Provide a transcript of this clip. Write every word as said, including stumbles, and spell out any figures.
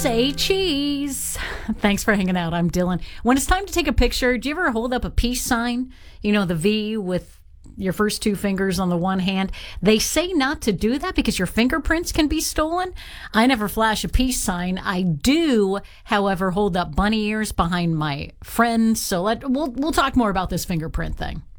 Say cheese. Thanks for hanging out. I'm Dylan. When it's time to take a picture, do you ever hold up a peace sign? You know, the V with your first two fingers on the one hand. They say not to do that because your fingerprints can be stolen. I never flash a peace sign. I do, however, hold up bunny ears behind my friends. So let, we'll we'll talk more about this fingerprint thing.